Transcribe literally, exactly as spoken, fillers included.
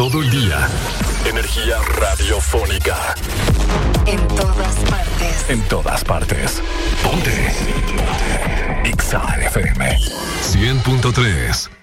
todo el día. Energía radiofónica. En todas partes. En todas partes. Ponte. Ponte. Exa F M. cien punto tres.